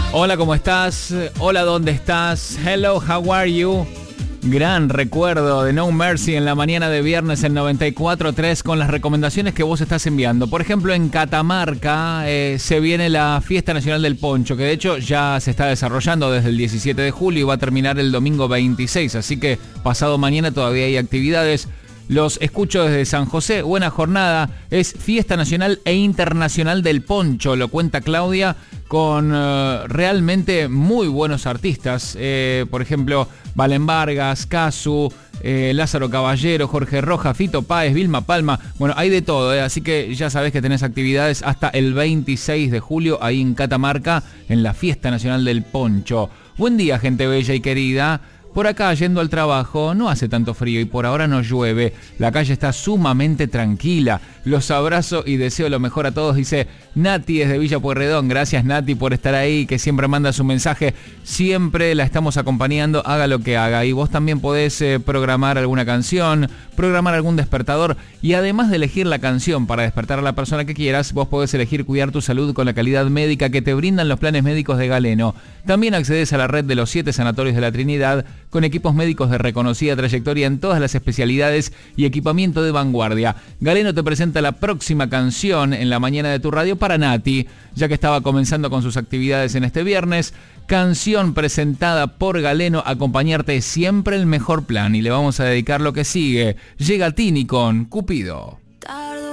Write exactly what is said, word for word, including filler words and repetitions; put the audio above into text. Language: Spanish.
Hola, ¿cómo estás? Hola, ¿dónde estás? Hello, how are you? Gran recuerdo de No Mercy en la mañana de viernes en noventa y cuatro punto tres con las recomendaciones que vos estás enviando. Por ejemplo, en Catamarca eh, se viene la Fiesta Nacional del Poncho, que de hecho ya se está desarrollando desde el diecisiete de julio y va a terminar el domingo veintiséis, así que pasado mañana todavía hay actividades. Los escucho desde San José. Buena jornada. Es Fiesta Nacional e Internacional del Poncho, lo cuenta Claudia, con uh, realmente muy buenos artistas. Eh, por ejemplo, Valen Vargas, Casu, eh, Lázaro Caballero, Jorge Rojas, Fito Páez, Vilma Palma. Bueno, hay de todo, eh, así que ya sabés que tenés actividades hasta el veintiséis de julio ahí en Catamarca, en la Fiesta Nacional del Poncho. Buen día, gente bella y querida. Por acá, yendo al trabajo, no hace tanto frío y por ahora no llueve. La calle está sumamente tranquila. Los abrazo y deseo lo mejor a todos, dice Nati desde Villa Pueyrredón. Gracias, Nati, por estar ahí, que siempre manda su mensaje. Siempre la estamos acompañando, haga lo que haga. Y vos también podés eh, programar alguna canción, programar algún despertador. Y además de elegir la canción para despertar a la persona que quieras, vos podés elegir cuidar tu salud con la calidad médica que te brindan los planes médicos de Galeno. También accedes a la red de los siete sanatorios de la Trinidad, con equipos médicos de reconocida trayectoria en todas las especialidades y equipamiento de vanguardia. Galeno te presenta la próxima canción en la mañana de tu radio para Nati, ya que estaba comenzando con sus actividades en este viernes. Canción presentada por Galeno, acompañarte siempre el mejor plan. Y le vamos a dedicar lo que sigue. Llega Tini con Cupido. Tardo